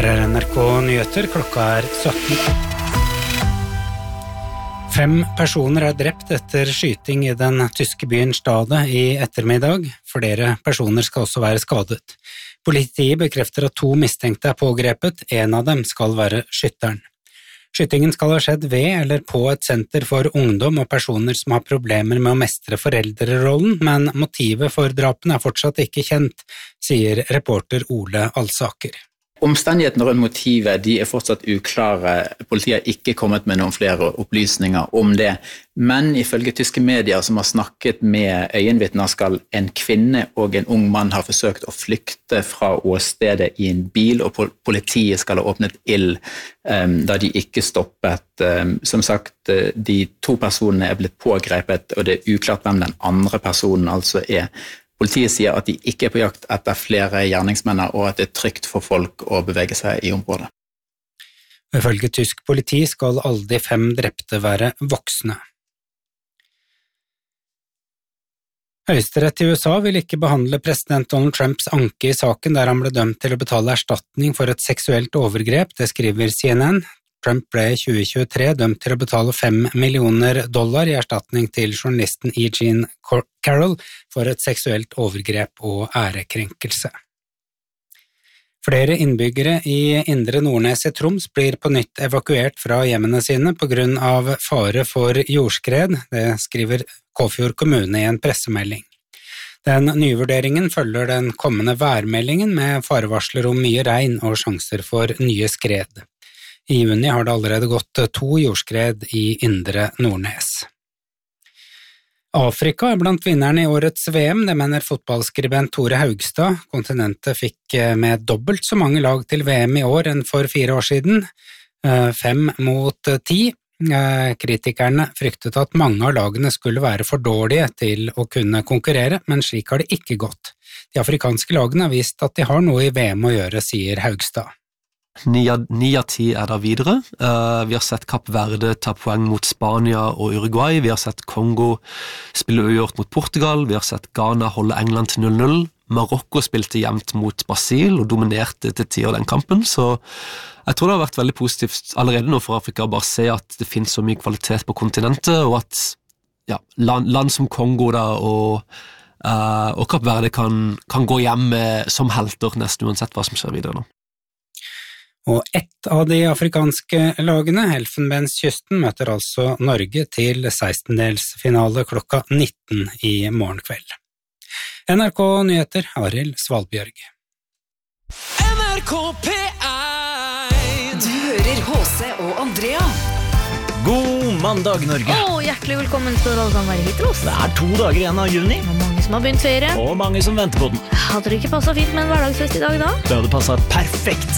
Her NRK Nyheter, klokka 17. 5 personer drept etter skyting i den tyske byen Stade i ettermiddag. Flere personer skal også være skadet. Politiet bekrefter at 2 mistenkte pågrepet, en av dem skal være skytteren. Skytingen skal ha skjedd ved eller på et senter for ungdom og personer som har problemer med å mestre foreldrerollen, men motivet for drapene fortsatt ikke kjent, sier reporter Ole Alsaker. Omstendighetene rundt motivet de fortsatt uklare. Politiet har ikke kommet med noen flere opplysninger om det. Men ifølge tyske medier som har snakket med øyenvitner skal en kvinne og en ung mann ha forsøkt å flykte fra åstedet i en bil, og politiet skal ha åpnet ild da de ikke stoppet. Som sagt, de 2 personene er blitt pågrepet, og det er uklart hvem den andre personen altså er. Politiet sier at de ikke er på jakt etter flere gjerningsmenn, og at det er trygt for folk å bevege seg i området. Ifølge tysk politi skal alle de 5 drepte være voksne. Høyesterett i USA vil ikke behandle president Donald Trumps anke i saken der han ble dømt til å betale erstatning for et seksuelt overgrep, det skriver CNN. Trump ble i 2023 dømt til å betale $5 millioner i erstatning til journalisten E. Jean Carroll for et seksuelt overgrep og ærekrenkelse. Flere innbyggere i Indre Nordnes i Troms blir på nytt evakuert fra hjemmene sine på grunn av fare for jordskred, det skriver Kåfjord kommune i en pressemelding. Den nye vurderingen følger den kommende værmeldingen med farevarsler om mye regn og sjanser for nye skred. I juni har det allerede gått 2 jordskred i Indre Nordnes. Afrika er blant vinnerne i årets VM, det mener fotballskribent Tore Haugstad. Kontinentet fikk med dobbelt så mange lag til VM i år enn for 4 år siden, 5 mot 10. Kritikerne fryktet at mange av lagene skulle være for dårlige til å kunne konkurrere, men slik har det ikke gått. De afrikanske lagene har vist at de har noe i VM å gjøre, sier Haugstad. 9 av 10 er da videre. Vi har sett Kapp Verde ta poeng mot Spania og Uruguay. Vi har sett Kongo spille uavgjort mot Portugal. Vi har sett Ghana holde England til 0-0. Marokko spilte jevnt mot Brasil og dominerte til tider den kampen. Så jeg tror det har vært veldig positivt allerede nå for Afrika å bare se at det finnes så mye kvalitet på kontinentet, og at land som Kongo da, og Kapp Verde kan gå hjem som helter nesten uansett hva som skjer videre nå. Og ett av de afrikanske lagene, Elfenbenskysten, møter altså Norge til 16-delsfinale klokka 19 i morgen kveld. NRK Nyheter, Arild Svalbjørg. NRK P1. Du hører H.C. og Andrea. God mandag, Norge. Hjertelig velkommen skal dere alle sammen være hit til oss. Det er 2 dager igjen av juni. Og mange som har begynt ferie. Og mange som venter på den. Hadde det ikke passet fint med en hverdagsfest i dag da? Det hadde passet perfekt.